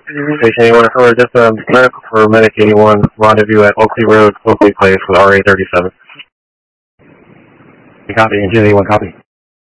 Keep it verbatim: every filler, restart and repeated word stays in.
Station eighty-one, or just um, medical for Medic eighty-one, rendezvous at Oakley Road, Oakley Place with R A thirty-seven. Copy, Engine eighty-one, copy.